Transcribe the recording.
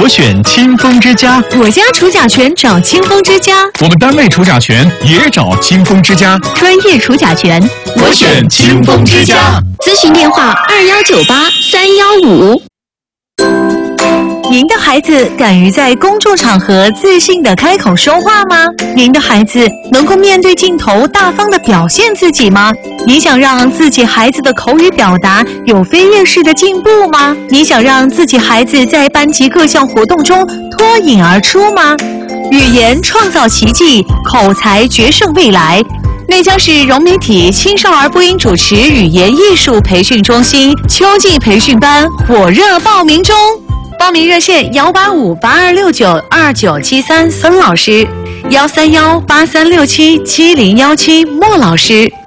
我选清风之家。 我家除甲醛找清风之家。 我们单位除甲醛也找清风之家。 专业除甲醛， 我选清风之家。 咨询电话2198-315。您的孩子敢于在公众场合自信地开口说话吗？您的孩子能够面对镜头大方地表现自己吗？你想让自己孩子的口语表达有飞跃式的进步吗？你想让自己孩子在班级各项活动中脱颖而出吗？语言创造奇迹，口才决胜未来。内江市融媒体青少儿播音主持语言艺术培训中心秋季培训班火热报名中。报名热线185-8269-2973孙老师，131-8367-7017莫老师。